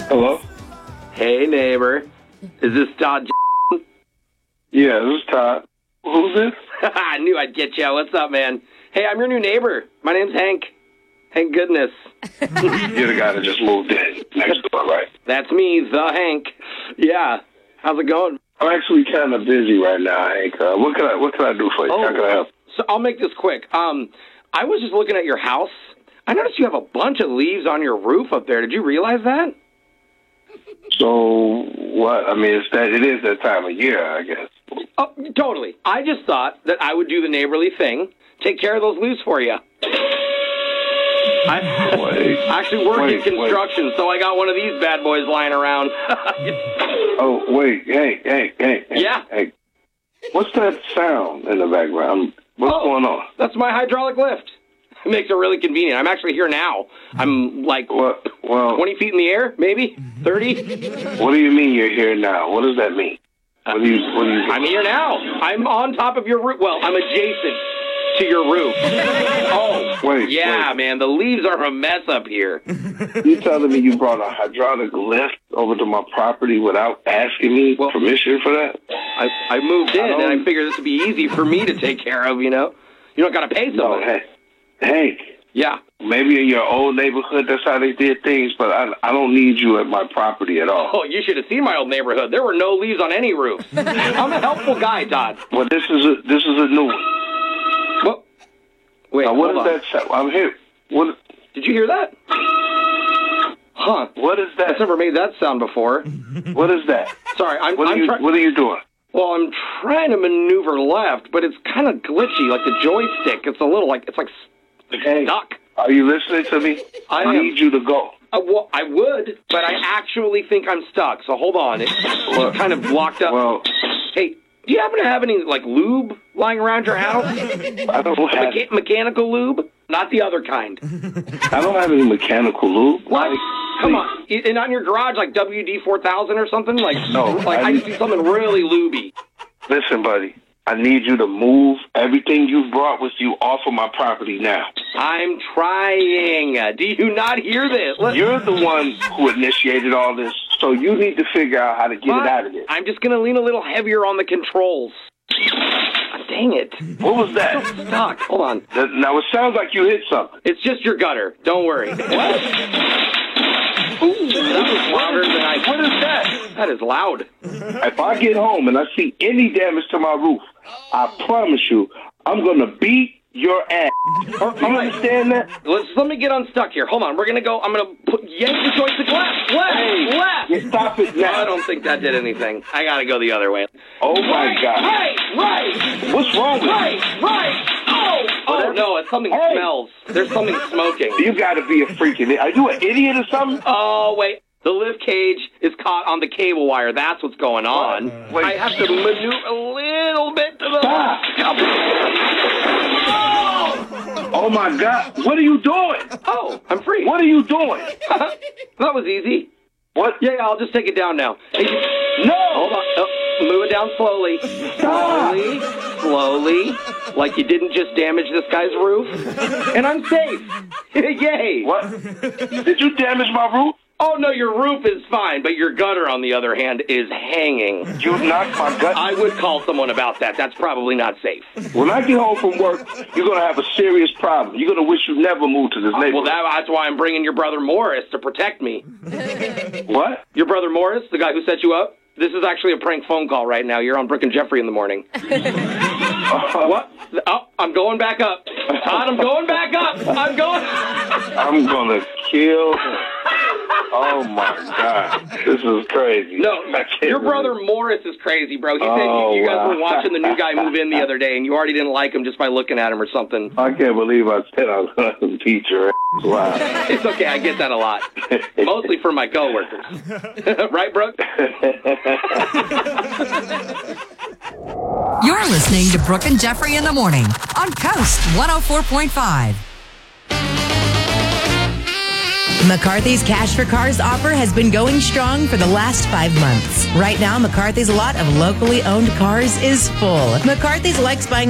Hello? Hey, neighbor. Is this Todd? Yeah, this is Todd. Who's this? I knew I'd get you. What's up, man? Hey, I'm your new neighbor. My name's Hank. Hank Goodness. You're the guy that just moved in next door, right? That's me, the Hank. Yeah. How's it going? I'm actually kind of busy right now, Hank. What can I do for you? How can I help? So I'll make this quick. I was just looking at your house. I noticed you have a bunch of leaves on your roof up there. Did you realize that? So what? I mean, it is that time of year, I guess. Oh, totally. I just thought that I would do the neighborly thing, take care of those leaves for you. I actually work in construction, so I got one of these bad boys lying around. Oh, wait. Hey. Yeah? Hey. What's that sound in the background? What's going on? That's my hydraulic lift. It makes it really convenient. I'm actually here now. I'm like 20 feet in the air, maybe 30. What do you mean you're here now? What does that mean? What do you mean? I'm here now. I'm on top of your roof. Well, I'm adjacent to your roof. Wait. Man, the leaves are a mess up here. You telling me you brought a hydraulic lift over to my property without asking me permission for that? I moved in, and I figured this would be easy for me to take care of, you know? You don't got to pay someone. No, Hank. Yeah. Maybe in your old neighborhood, that's how they did things, but I don't need you at my property at all. Oh, you should have seen my old neighborhood. There were no leaves on any roof. I'm a helpful guy, Todd. Well, this is a new one. What? Wait, now, what is that sound? I'm here. What? Did you hear that? Huh. What is that? I've never made that sound before. What is that? Sorry, what are you doing? Well, I'm trying to maneuver left, but it's kind of glitchy, like the joystick. It's a little like, it's stuck. Are you listening to me? I need you to go. Well, I would, but I actually think I'm stuck, so hold on. It's kind of blocked up. Well, hey, do you happen to have any, lube lying around your house? I don't have... Mechanical lube? Not the other kind. I don't have any mechanical lube. What? Come on. And on your garage, like WD-4000 or something? No. I just need something really lubey. Listen, buddy. I need you to move everything you brought with you off of my property now. I'm trying. Do you not hear this? You're the one who initiated all this, so you need to figure out how to get it out of there. I'm just going to lean a little heavier on the controls. Dang it. What was that? I'm so stuck. Hold on. Now, it sounds like you hit something. It's just your gutter. Don't worry. What? Ooh, that was louder than I... What is that? That is loud. If I get home and I see any damage to my roof, I promise you, I'm going to beat your ass. You understand that? Let me get unstuck here. Hold on. We're going to go... I'm going to yank the joystick left. Left. Stop it now. I don't think that did anything. I got to go the other way. Oh, my God. Right. What's wrong with you? Right. Oh, no. It's something smells. There's something smoking. You got to be a freaking... Are you an idiot or something? Oh, wait. The lift cage is caught on the cable wire. That's what's going on. Wait. I have to maneuver a little bit to the left. Oh, my God. What are you doing? Oh, I'm free. What are you doing? That was easy. What? Yeah, I'll just take it down now. Hey, no! Hold on. Oh, move it down slowly. Slowly. Like you didn't just damage this guy's roof. And I'm safe. Yay. What? Did you damage my roof? Oh, no, your roof is fine, but your gutter, on the other hand, is hanging. You knocked my gutter? I would call someone about that. That's probably not safe. When I get home from work, you're going to have a serious problem. You're going to wish you never moved to this neighborhood. Well, that's why I'm bringing your brother Morris to protect me. What? Your brother Morris, the guy who set you up? This is actually a prank phone call right now. You're on Brooke and Jeffrey in the morning. What? Oh, I'm going back up. Todd, I'm going back up. I'm going to kill him. Oh, my God. This is crazy. No, your brother Morris is crazy, bro. He said you guys were watching the new guy move in the other day, and you already didn't like him just by looking at him or something. I can't believe I said I was going to beat your ass. Wow. It's okay. I get that a lot. Mostly for my coworkers. Right, Brooke? You're listening to Brooke and Jeffrey in the morning on Coast 104.5. McCarthy's Cash for Cars offer has been going strong for the last 5 months. Right now, McCarthy's lot of locally owned cars is full. McCarthy's likes buying